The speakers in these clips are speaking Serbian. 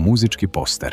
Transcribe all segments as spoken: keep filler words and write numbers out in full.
muzički poster.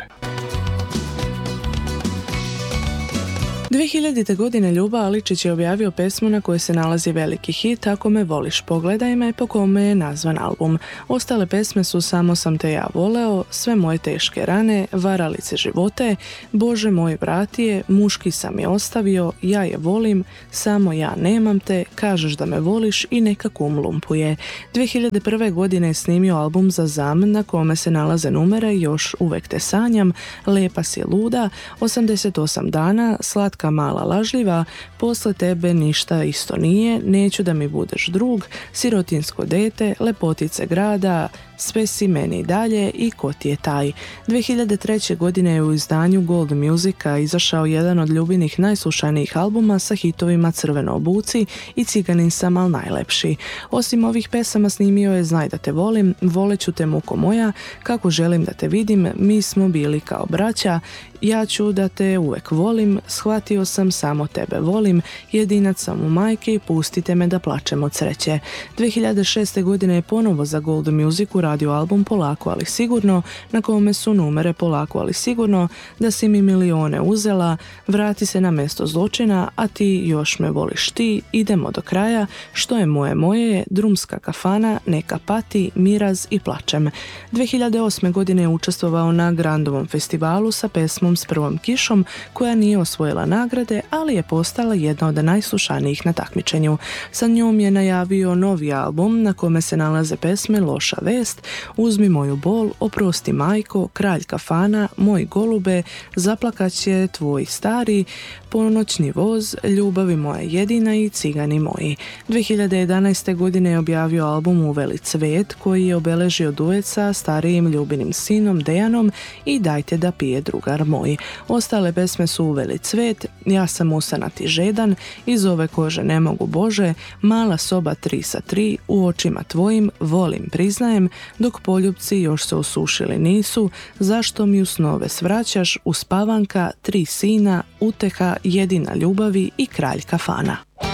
dvije hiljadite. godine Ljuba Aličić je objavio pesmu na kojoj se nalazi veliki hit Ako me voliš pogledaj me, po kome je nazvan album. Ostale pesme su Samo sam te ja voleo, Sve moje teške rane, Varalice živote, Bože moj vratije, Muški sam je ostavio, Ja je volim, Samo ja nemam te, Kažeš da me voliš i Neka kum lumpuje. dvije hiljadite prve. godine je snimio album Za zam na kome se nalaze numere Još uvek te sanjam, Lepa si luda, osamdeset osam dana, Slatka mala lažljiva, Posle tebe ništa isto nije, Neću da mi budeš drug, Sirotinsko dete, Lepotice grada, Sve si meni dalje i Ko ti je taj. dvije hiljadite treće. godine je u izdanju Gold Musica izašao jedan od Ljubinih najslušanijih albuma sa hitovima Crveno obuci i Ciganin sam al najlepši. Osim ovih pesama snimio je Znaj da te volim, Voleću te muko moja, Kako želim da te vidim, Mi smo bili kao braća, Ja ću da te uvek volim, Shvatio sam samo tebe volim, Jedinac sam u majke i Pustite me da plačem od sreće. dvije hiljadite šeste. godine je ponovo za Gold Music uradio album Polako ali sigurno, na kome su numere Polako ali sigurno, Da si mi milione uzela, Vrati se na mesto zločina, A ti još me voliš ti, Idemo do kraja, Što je moje moje je, Drumska kafana, Neka pati, Miraz i Plačem. dvije hiljadite osme. godine je učestvovao na Grandovom festivalu sa pesmom S prvom kišom, koja nije osvojila nagrade, ali je postala jedna od najslušanijih na takmičenju. Sa njom je najavio novi album na kome se nalaze pesme Loša vest, Uzmi moju bol, Oprosti majko, Kralj kafana, Moj golube, Zaplakat će tvoj stari, Ponoćni voz, Ljubavi moja jedina i Cigani moji. dvije hiljadite jedanaeste. godine je objavio album Uveli cvet, koji je obeležio duet sa starijim Ljubinim sinom Dejanom i Dajte da pije drugar moj. Ostale pesme su Uveli cvet, Ja sam usanat i žedan, Iz ove kože ne mogu Bože, Mala soba tri sa tri, U očima tvojim, Volim priznajem, Dok poljupci još se osušili nisu, Zašto mi u snove svraćaš, Uspavanka, Tri sina, Uteha, Jedina ljubavi i Kralj kafana.